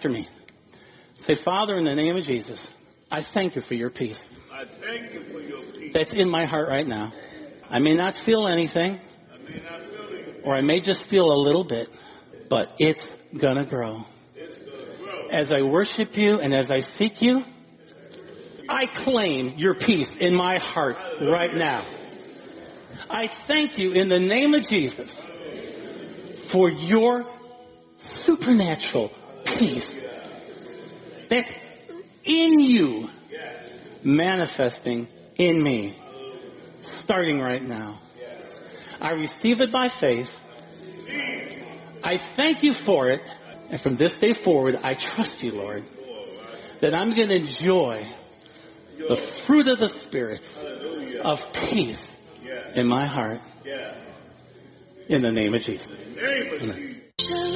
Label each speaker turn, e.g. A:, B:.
A: after me. Say, Father, in the name of Jesus, I thank you for your peace.
B: I thank you for your peace.
A: That's in my heart right now. I may not feel anything, or I may just feel a little bit, but it's going to grow. As I worship you and as I seek you, I claim your peace in my heart right now. I thank you in the name of Jesus for your supernatural peace that's in you, manifesting in me, starting right now. I receive it by faith. I thank you for it. And from this day forward, I trust you, Lord, that I'm going to enjoy the fruit of the Spirit of peace in my heart. In the name of Jesus. Amen.